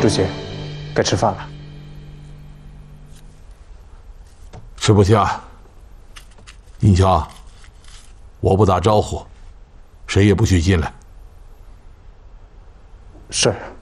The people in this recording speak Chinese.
主席，该吃饭了。 吃不下。印强，我不打招呼，谁也不许进来。 是。